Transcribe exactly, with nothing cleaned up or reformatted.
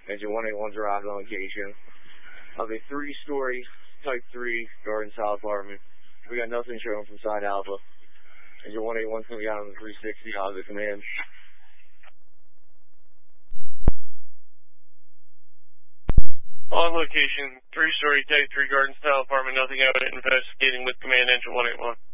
Engine one eighty-one's arrived on location of a three-story Type three garden style apartment. We got nothing showing from side Alpha. Engine one eighty-one's going to be out on the three sixty, out of the command. On location, three-story Type three garden style apartment, nothing out, investigating with command engine one eighty-one.